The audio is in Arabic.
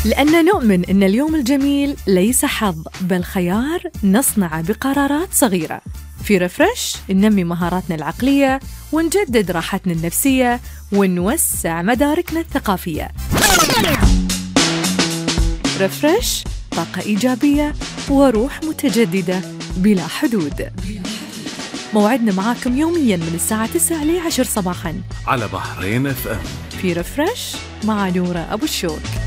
لأننا نؤمن أن اليوم الجميل ليس حظ بل خيار نصنع بقرارات صغيرة. في ريفرش ننمي مهاراتنا العقلية ونجدد راحتنا النفسية ونوسع مداركنا الثقافية. ريفرش، طاقة إيجابية وروح متجددة بلا حدود. موعدنا معاكم يومياً من الساعة 9 ل 10 صباحاً على بحرين FM في ريفرش مع نورة أبو الشوك.